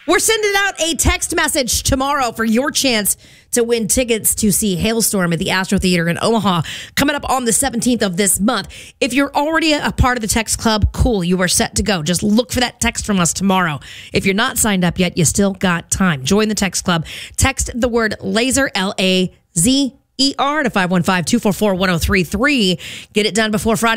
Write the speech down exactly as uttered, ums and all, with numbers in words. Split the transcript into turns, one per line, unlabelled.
We're sending out a text message tomorrow for your chance to win tickets to see Hailstorm at the Astro Theater in Omaha coming up on the seventeenth of this month. If you're already a part of the text club, cool, you are set to go. Just look for that text from us tomorrow. If you're not signed up yet, you still got time. Join the text club. Text the word laser, L A Z E R, to five one five, two four four, one zero three three. Get it done before Friday